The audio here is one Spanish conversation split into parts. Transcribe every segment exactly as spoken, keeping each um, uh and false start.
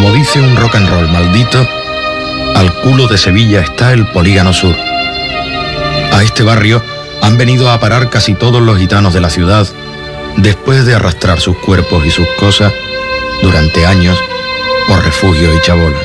Como dice un rock and roll maldito, al culo de Sevilla está el Polígono Sur. A este barrio han venido a parar casi todos los gitanos de la ciudad después de arrastrar sus cuerpos y sus cosas durante años por refugios y chabolas.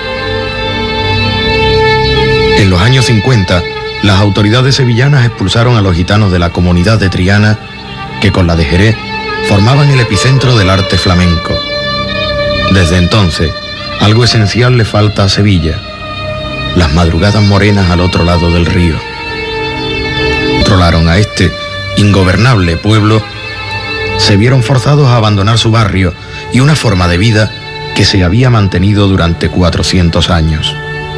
En los años cincuenta, las autoridades sevillanas expulsaron a los gitanos de la comunidad de Triana, que con la de Jerez formaban el epicentro del arte flamenco. Desde entonces, algo esencial le falta a Sevilla: las madrugadas morenas al otro lado del río. Controlaron a este ingobernable pueblo, se vieron forzados a abandonar su barrio y una forma de vida que se había mantenido durante cuatrocientos años.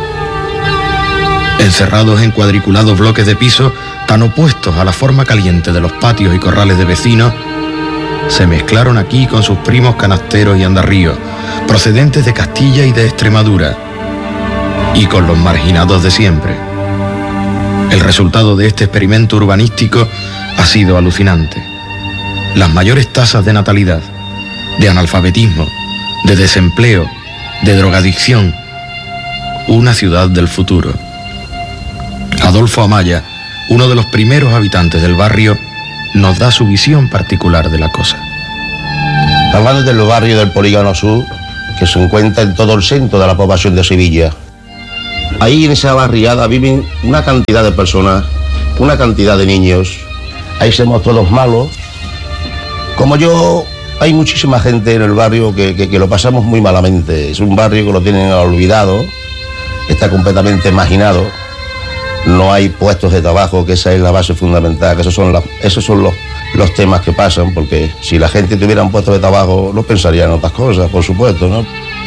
Encerrados en cuadriculados bloques de piso tan opuestos a la forma caliente de los patios y corrales de vecinos, se mezclaron aquí con sus primos canasteros y andarríos, procedentes de Castilla y de Extremadura, y con los marginados de siempre. El resultado de este experimento urbanístico ha sido alucinante. Las mayores tasas de natalidad, de analfabetismo, de desempleo, de drogadicción. Una ciudad del futuro. Adolfo Amaya, uno de los primeros habitantes del barrio, nos da su visión particular de la cosa. Hablando del barrio del Polígono Sur, que se encuentra en todo el centro de la población de Sevilla. Ahí en esa barriada viven una cantidad de personas, una cantidad de niños. Ahí somos todos malos. Como yo, hay muchísima gente en el barrio que, que, que lo pasamos muy malamente. Es un barrio que lo tienen olvidado, está completamente marginado. No hay puestos de trabajo, que esa es la base fundamental, que esos son, la, esos son los, los temas que pasan, porque si la gente tuviera un puesto de trabajo no pensaría en otras cosas, por supuesto, ¿no?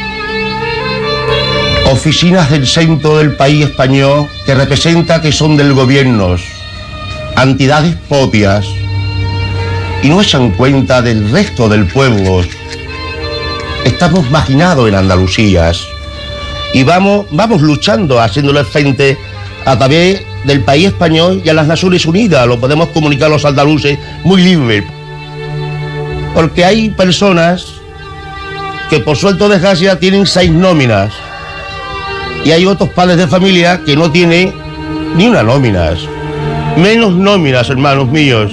Oficinas del centro del país español que representa que son del gobierno, entidades propias, y no echan cuenta del resto del pueblo. Estamos marginados en Andalucía y vamos, vamos luchando, haciéndole frente a través del país español y a las Naciones Unidas. Lo podemos comunicar los andaluces muy libre. Porque hay personas que por suerte o desgracia tienen seis nóminas y hay otros padres de familia que no tienen ni una nómina. Menos nóminas, hermanos míos.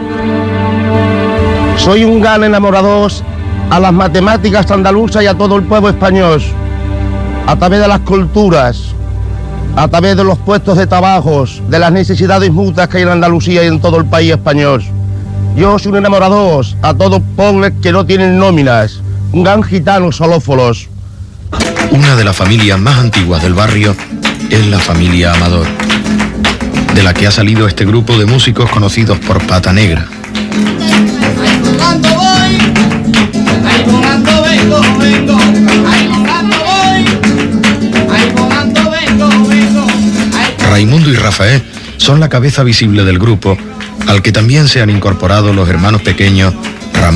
Soy un gran enamorado a las matemáticas andaluzas y a todo el pueblo español, a través de las culturas, a través de los puestos de trabajo, de las necesidades mutuas que hay en Andalucía y en todo el país español. Yo soy un enamorado a todos pobres que no tienen nóminas, un gran gitano solófolos. Una de las familias más antiguas del barrio es la familia Amador, de la que ha salido este grupo de músicos conocidos por Pata Negra. Raimundo y Rafael son la cabeza visible del grupo, al que también se han incorporado los hermanos pequeños